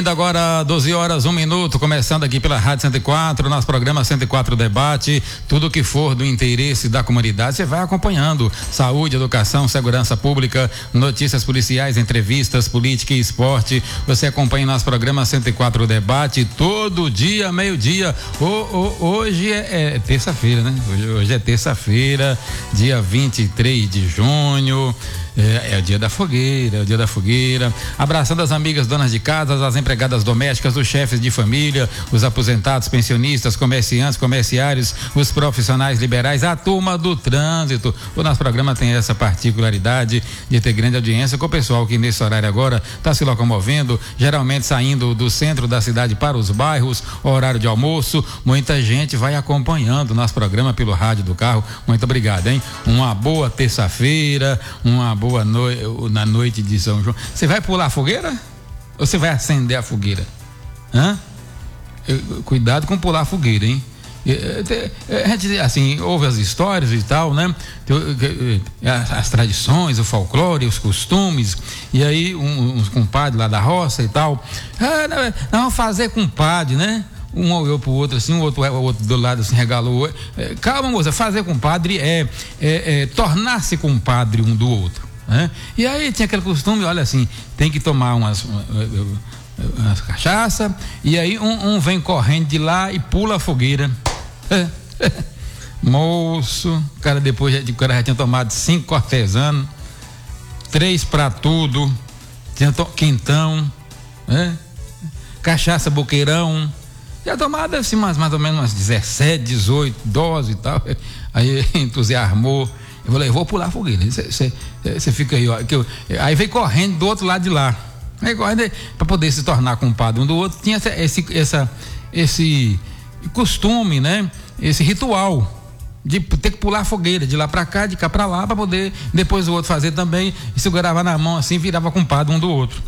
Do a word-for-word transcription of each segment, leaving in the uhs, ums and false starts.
Agora doze horas, um minuto, começando aqui pela Rádio cento e quatro, nosso programa cento e quatro Debate. Tudo que for do interesse da comunidade, você vai acompanhando. Saúde, educação, segurança pública, notícias policiais, entrevistas, política e esporte. Você acompanha nosso programa cento e quatro Debate todo dia, meio-dia. O, o, hoje é, é terça-feira, né? Hoje, hoje é terça-feira, dia vinte e três de junho. É, é o dia da fogueira, é o dia da fogueira. Abraçando as amigas donas de casa, as empregadas domésticas, os chefes de família, os aposentados, pensionistas, comerciantes, comerciários, os profissionais liberais, a turma do trânsito. O nosso programa tem essa particularidade de ter grande audiência com o pessoal que nesse horário agora está se locomovendo, geralmente saindo do centro da cidade para os bairros, horário de almoço. Muita gente vai acompanhando o nosso programa pelo rádio do carro. Muito obrigado, hein? Uma boa terça-feira, uma boa noite na noite de São João. Você vai pular a fogueira? Ou você vai acender a fogueira? Hã? Cuidado com pular a fogueira, hein? A gente, assim, ouve as histórias e tal, né? As, as tradições, o folclore, os costumes, e aí um, uns compadres lá da roça e tal. Ah, nós vamos fazer compadre, né? Um olhou pro outro assim, o outro, o outro do lado assim, regalou. É, calma, moça, fazer compadre é, é, é tornar-se compadre um do outro, né? E aí tinha aquele costume, olha assim, tem que tomar umas, umas, umas cachaça, e aí um, um vem correndo de lá e pula a fogueira. É, é. Moço, o cara depois, o cara já tinha tomado cinco cortesanos, três pra tudo, tinha to, quentão, né? Cachaça boqueirão. Já tomada assim, mais, mais ou menos umas dezessete, dezoito doses e tal. Aí entusiasmou. Eu falei, eu vou pular a fogueira. Você fica aí, ó. Que eu, aí veio correndo do outro lado de lá. Aí correndo para poder se tornar compadre um do outro. Tinha essa, esse, essa, esse costume, né? Esse ritual de ter que pular a fogueira, de lá para cá, de cá para lá, para poder depois o outro fazer também. E segurava na mão assim, virava compadre um do outro.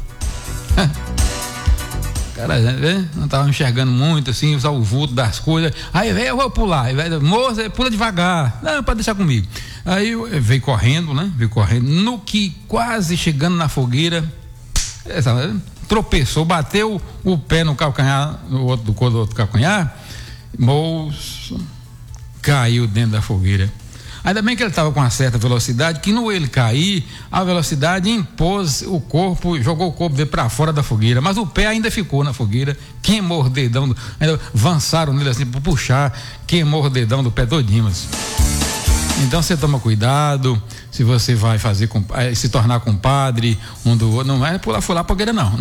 Cara, né? Não tava enxergando muito assim, só o vulto das coisas. Aí veio, eu vou pular. Aí veio, moça, pula devagar. Não, pode deixar comigo. Aí veio correndo, né? Veio correndo. No que quase chegando na fogueira, essa, tropeçou, bateu o pé no calcanhar, no outro, do, do outro calcanhar. Moço, caiu dentro da fogueira. Ainda bem que ele estava com uma certa velocidade, que no ele cair, a velocidade impôs o corpo, jogou o corpo dele para fora da fogueira, mas o pé ainda ficou na fogueira, queimou o dedão, ainda avançaram nele assim para puxar, queimou o dedão do pé todinho. Mas... Então você toma cuidado, se você vai fazer, se tornar compadre um do outro, não vai pular, pular a fogueira não.